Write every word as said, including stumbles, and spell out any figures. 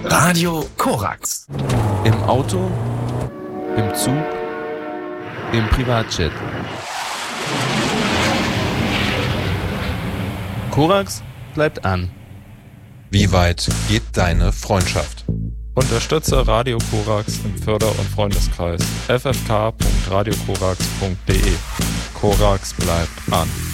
Radio Korax. Im Auto, im Zug, im Privatjet. Korax bleibt an. Wie weit geht deine Freundschaft? Unterstütze Radio Korax im Förder- und Freundeskreis f f k punkt radio korax punkt d e. Korax bleibt an.